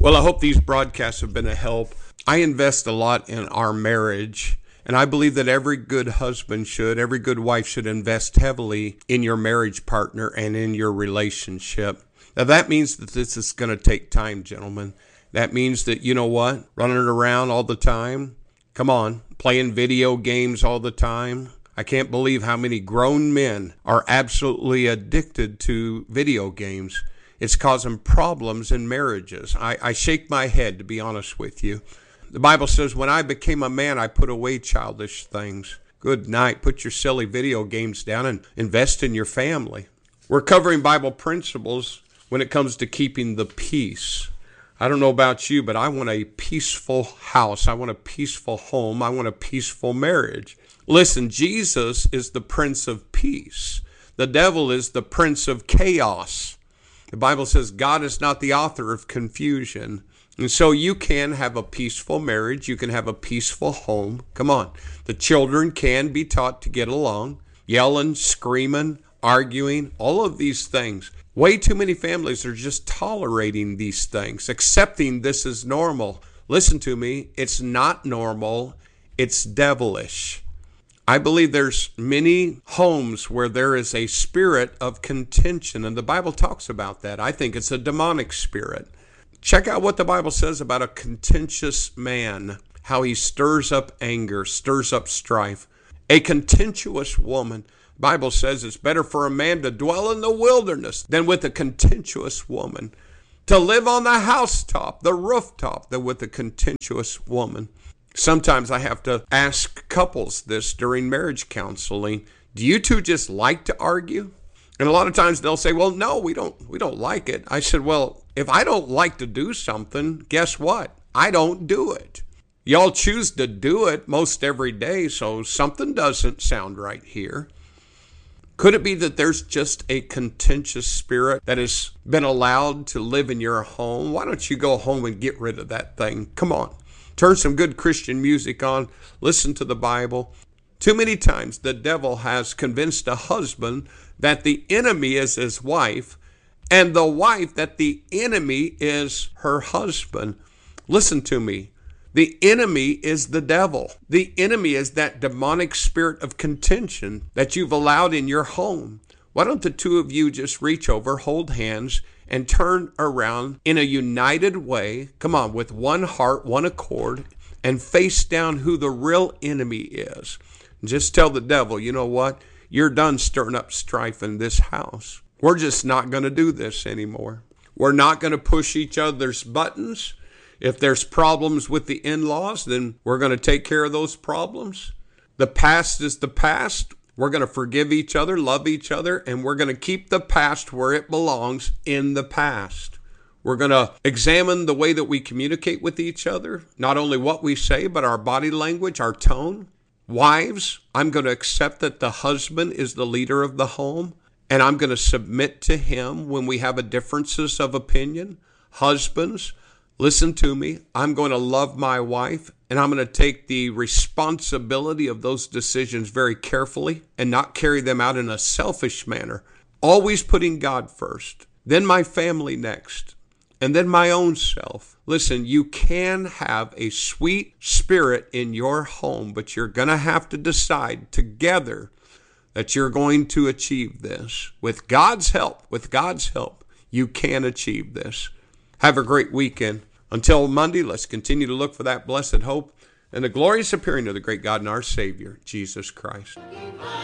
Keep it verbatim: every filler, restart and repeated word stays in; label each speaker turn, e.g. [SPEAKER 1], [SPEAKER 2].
[SPEAKER 1] Well, I hope these broadcasts have been a help. I invest a lot in our marriage, and I believe that every good husband should, every good wife should invest heavily in your marriage partner and in your relationship. Now, that means that this is going to take time, gentlemen. That means that, you know what, running around all the time, come on, playing video games all the time. I can't believe how many grown men are absolutely addicted to video games. It's causing problems in marriages. I, I shake my head, to be honest with you. The Bible says, when I became a man, I put away childish things. Good night. Put your silly video games down and invest in your family. We're covering Bible principles when it comes to keeping the peace. I don't know about you, but I want a peaceful house. I want a peaceful home. I want a peaceful marriage. Listen, Jesus is the Prince of Peace. The devil is the Prince of Chaos. The Bible says God is not the author of confusion. And so you can have a peaceful marriage. You can have a peaceful home. Come on. The children can be taught to get along. Yelling, screaming, arguing, all of these things. Way too many families are just tolerating these things, accepting this as normal. Listen to me. It's not normal. It's devilish. I believe there's many homes where there is a spirit of contention, and the Bible talks about that. I think it's a demonic spirit. Check out what the Bible says about a contentious man, how he stirs up anger, stirs up strife. A contentious woman, the Bible says it's better for a man to dwell in the wilderness than with a contentious woman, to live on the housetop, the rooftop, than with a contentious woman. Sometimes I have to ask couples this during marriage counseling. Do you two just like to argue? And a lot of times they'll say, well, no, we don't we don't like it. I said, well, if I don't like to do something, guess what? I don't do it. Y'all choose to do it most every day, so something doesn't sound right here. Could it be that there's just a contentious spirit that has been allowed to live in your home? Why don't you go home and get rid of that thing? Come on. Turn some good Christian music on. Listen to the Bible. Too many times the devil has convinced a husband that the enemy is his wife, and the wife that the enemy is her husband. Listen to me. The enemy is the devil. The enemy is that demonic spirit of contention that you've allowed in your home. Why don't the two of you just reach over, hold hands, and turn around in a united way, come on, with one heart, one accord, and face down who the real enemy is. Just tell the devil, you know what? You're done stirring up strife in this house. We're just not going to do this anymore. We're not going to push each other's buttons. If there's problems with the in-laws, then we're going to take care of those problems. The past is the past. We're going to forgive each other, love each other, and we're going to keep the past where it belongs, in the past. We're going to examine the way that we communicate with each other, not only what we say, but our body language, our tone. Wives, I'm going to accept that the husband is the leader of the home, and I'm going to submit to him when we have a differences of opinion. Husbands, listen to me. I'm going to love my wife, and I'm going to take the responsibility of those decisions very carefully and not carry them out in a selfish manner. Always putting God first, then my family next, and then my own self. Listen, you can have a sweet spirit in your home, but you're going to have to decide together that you're going to achieve this. With God's help, with God's help, you can achieve this. Have a great weekend. Until Monday, let's continue to look for that blessed hope and the glorious appearing of the great God and our Savior, Jesus Christ.